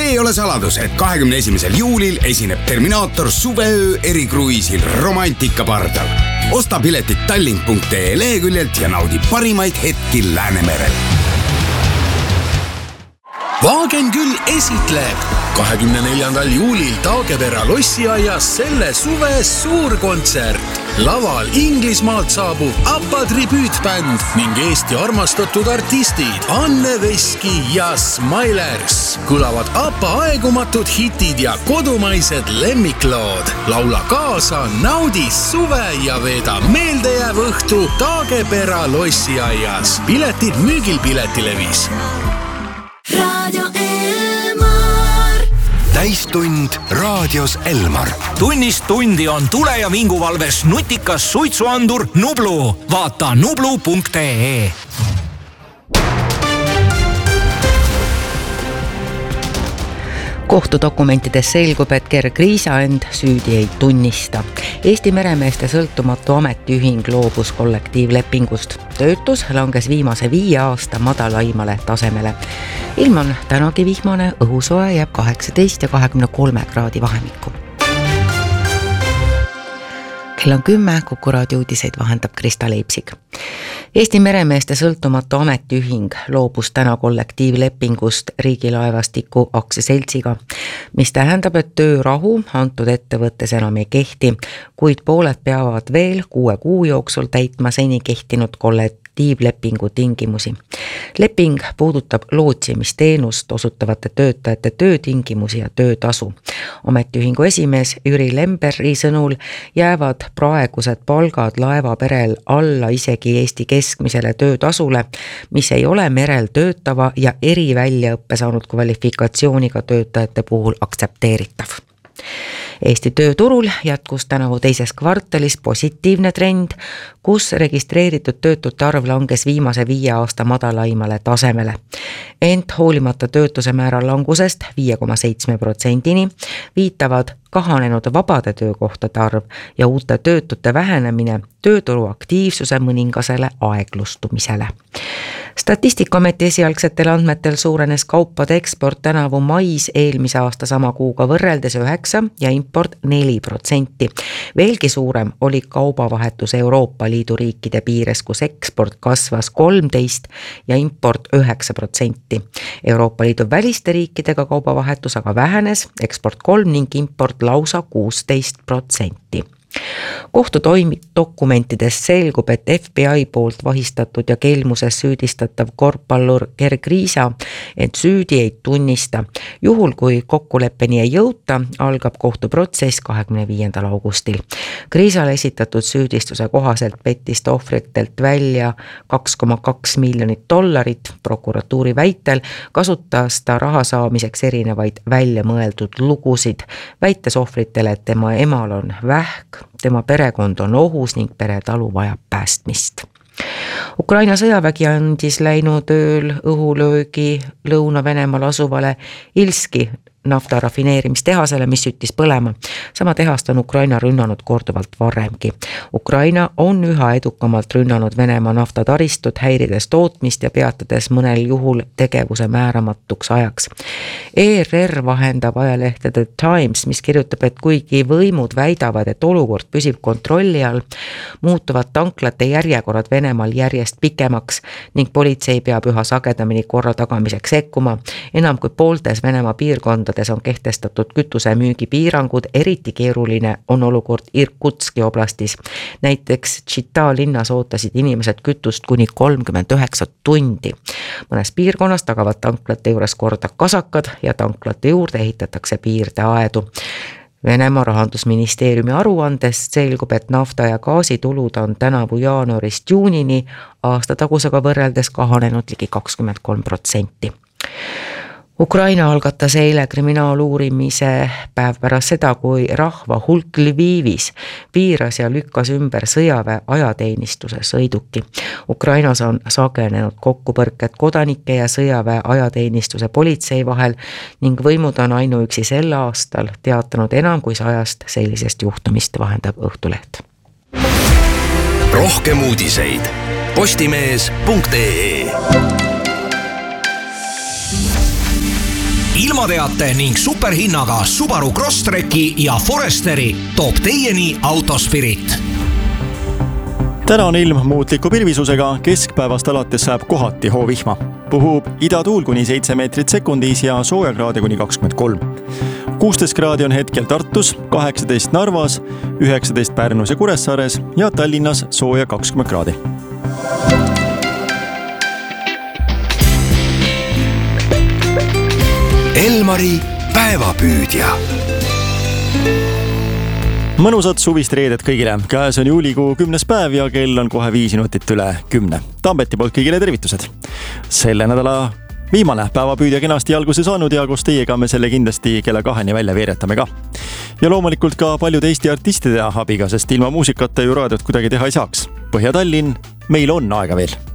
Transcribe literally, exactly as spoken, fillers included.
See ei ole saladus, et kahekümne esimesel juulil esineb Terminaator suveöö erikruiisil Romantika pardal. Osta piletit tallink punkt ee leheküljelt ja naudi parimaid hetki Läänemerel. Vaagen küll esitleb kahekümne neljandal juulil Taagepera lossiaias selle suve suurkontsert. Laval Inglismaalt saabub ABBA tribüütbänd ning Eesti armastatud artistid Anne Veski ja Smilers. Kõlavad ABBA aegumatud hitid ja kodumaised lemmiklood. Laula kaasa, naudi suve ja veeda meeldejääv õhtu Taagepera lossiaias. Piletid müügil Piletilevis. Radio Elmar. Täistund raadios Elmar. Tunnist tundi on tule- ja vinguvalves nutikas suitsuandur Nublu. Vaata nublu punkt ee. Kohtudokumentides selgub, et Ger Kriisa end süüdi ei tunnista. Eesti meremeeste sõltumatu ametiühing loobus kollektiivlepingust. Töötus langes viimase viie aasta madalaimale tasemele. Ilm on tänagi vihmane, õhusoe jääb kaheksateist ja kahekümne kolme kraadi vahemikku. Kell on kümme, Kuku raadio uudiseid vahendab Krista Leipsik. Eesti meremeeste sõltumatu ametiühing loobus täna kollektiivlepingust Riigilaevastiku aktsiaseltsiga, mis tähendab, et töörahu antud ettevõttes enam ei kehti, kuid pooled peavad veel kuue kuu jooksul täitma seni kehtinud kollektiivlepingu tingimusi. Leping puudutab lootsimisteenust osutavate töötajate töötingimusi ja töötasu. Ametiühingu esimees Jüri Lemberi sõnul jäävad praegused palgad laevaperel alla isegi Eesti keskmisele töötasule, mis ei ole merel töötava ja eriväljaõppe saanud kvalifikatsiooniga töötajate puhul aktsepteeritav. Eesti tööturul jätkus tänavu teises kvartalis positiivne trend, kus registreeritud töötute arv langes viimase viie aasta madalaimale tasemele. Ent hoolimata töötuse määra langusest viie koma seitse protsendini viitavad kahanenud vabade töökohtade arv ja uute töötute vähenemine tööturu aktiivsuse mõningasele aeglustumisele. Statistikaameti esialgsetel andmetel suurenes kaupade eksport tänavu mais eelmise aasta sama kuuga võrreldes üheksa ja import neli protsenti. Veelgi suurem oli kaubavahetus Euroopa Liidu riikide piires, kus eksport kasvas kolmteist ja import üheksa protsenti. Euroopa Liidu väliste riikidega kaubavahetus aga vähenes, eksport kolm ning import lausa kuusteist protsenti. Kohtudokumentides selgub, et F B I poolt vahistatud ja kelmuses süüdistatav korpallur Ger Kriisa ent süüdi ei tunnista. Juhul kui kokkuleppeni ei jõuta, algab kohtuprotsess kahekümne viiendal augustil. Kriisale esitatud süüdistuse kohaselt pettis ta ohvritelt välja kaks koma kaks miljonit dollarit. Prokuratuuri väitel kasutas ta raha saamiseks erinevaid väljamõeldud lugusid, väites ohvritele, et tema emal on vähk, tema perekond on ohus ning peretalu vajab päästmist. Ukraina sõjavägi andis läinud ööl õhulöögi Lõuna-Venemaal asuvale Ilski nafta rafineerimistehasele, mis süttis põlema. Sama tehast on Ukraina rünnanud korduvalt varemgi. Ukraina on üha edukamalt rünnanud Venemaa naftataristut, häirides tootmist ja peatades mõnel juhul tegevuse määramatuks ajaks. E R R vahendab ajalehtede The Times, mis kirjutab, et kuigi võimud väidavad, et olukord püsib kontrolli all, muutuvad tanklate järjekorrad Venemaal järjest pikemaks ning politsei peab üha sagedamini korra tagamiseks sekkuma. Enam kui pooltes Venemaa piirkondades on kehtestatud kütuse müügi piirangud, eriti keeruline on olukord Irkutski oblastis. Näiteks Tšita linnas ootasid inimesed kütust kuni kolmkümmend üheksa tundi. Mõnes piirkonnas tagavad tanklate juures korda kasakad ja tanklate juurde ehitatakse piirdeaedu. Venemaa rahandusministeeriumi aruandest selgub, et nafta ja gaasitulud on tänavu jaanuarist juunini aastatagusega võrreldes kahanenud ligi kakskümmend kolm protsenti. Ukraina algatas eile kriminaaluurimise päev pärast seda, kui rahva hulk Lvivis piiras ja lükkas ümber sõjaväe ajateenistuse sõiduki. Ukrainas on sagenenud kokkupõrked kodanike ja sõjaväe ajateenistuse politsei vahel ning võimud on ainuüksi sel aastal teatanud enam kui sajast sellisest juhtumist, vahendab Õhtuleht. Rohkem uudiseid postimees punkt ee. ilmateate ning superhinnaga Subaru Crosstreki ja Foresteri toob teieni Autospirit. Täna on ilm muutliku pilvisusega, keskpäevast alates saab kohati hoovihma. Puhub idatuul kuni seitse meetrit sekundis ja soojakraade kuni kakskümmend kolm. kuusteist kraadi on hetkel Tartus, kaheksateist Narvas, üheksateist Pärnus ja Kuressaares ja Tallinnas sooja kakskümmend kraadi. Elmari päevapüüdja. Mõnusat suvist reedet kõigile. Käes on juulikuu kümnes päev ja kell on kohe viis minutit üle kümne. Tambeti poolt kõigile tervitused. Selle nädala viimane päevapüüdja kenasti alguse saanud ja koos teiega me selle kindlasti kella kaheni välja veeretame ka. Ja loomulikult ka paljud Eesti artistide abiga, sest ilma muusikata ju raadiot kuidagi teha ei saaks. Põhja-Tallinn, meil on aega veel.